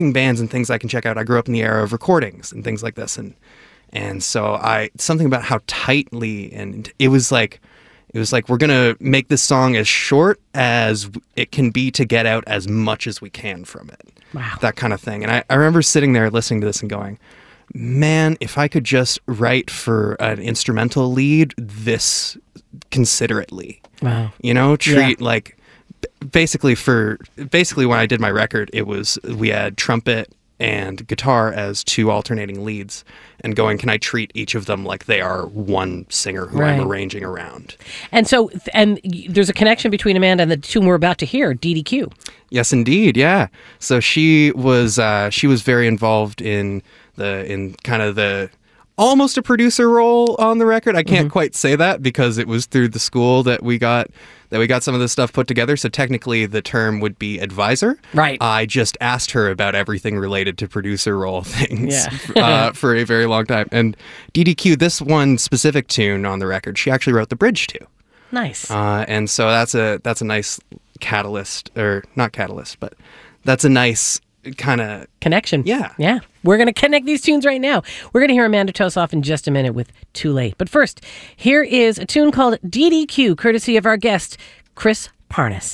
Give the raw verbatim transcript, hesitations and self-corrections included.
bands and things I can check out. I grew up in the era of recordings and things like this, and and so I something about how tightly, and it was like it was like we're gonna make this song as short as it can be to get out as much as we can from it. Wow, that kind of thing. And I, I remember sitting there listening to this and going, man, if I could just write for an instrumental lead this considerately. Wow, you know, treat yeah. like. Basically, for basically when I did my record, it was we had trumpet and guitar as two alternating leads, and going, can I treat each of them like they are one singer who right. I'm arranging around? And so, and there's a connection between Amanda and the tune we're about to hear, D D Q. Yes, indeed, yeah. So she was uh, she was very involved in the in kind of the. almost a producer role on the record. I can't mm-hmm. quite say that because it was through the school that we got that we got some of this stuff put together. So technically the term would be advisor. Right. I just asked her about everything related to producer role things yeah. uh, for a very long time. And D D Q, this one specific tune on the record, she actually wrote the bridge to. Nice. Uh, and so that's a that's a nice catalyst, or not catalyst, but that's a nice kind of connection. Yeah. Yeah. We're going to connect these tunes right now. We're going to hear Amanda Tosoff in just a minute with Too Late. But first, here is a tune called D D Q, courtesy of our guest, Chris Parnas.